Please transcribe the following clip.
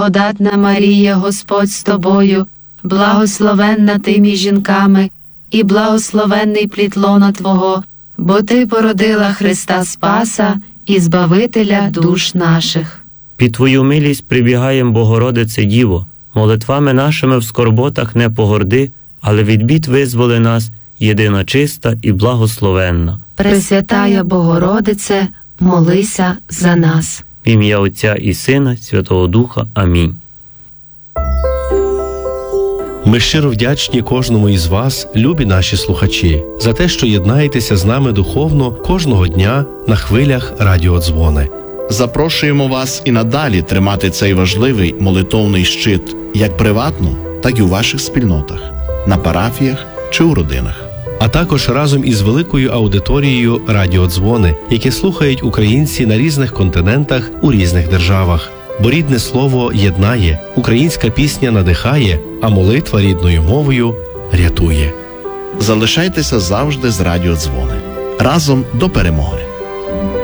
Благодатна Марія, Господь з тобою, благословенна ти між жінками, і благословенний плід лона Твого, бо Ти породила Христа Спаса і Збавителя душ наших. Під Твою милість прибігаєм, Богородице Діво, молитвами нашими в скорботах не погорди, але від бід визволи нас, єдина чиста і благословенна. Пресвятая Богородице, молися за нас. В ім'я Отця і Сина, Святого Духа. Амінь. Ми щиро вдячні кожному із вас, любі наші слухачі, за те, що єднаєтеся з нами духовно кожного дня на хвилях радіодзвони. Запрошуємо вас і надалі тримати цей важливий молитовний щит як приватно, так і у ваших спільнотах, на парафіях чи у родинах. А також разом із великою аудиторією радіодзвони, які слухають українці на різних континентах у різних державах. Бо рідне слово єднає, українська пісня надихає, а молитва рідною мовою рятує. Залишайтеся завжди з радіодзвони. Разом до перемоги!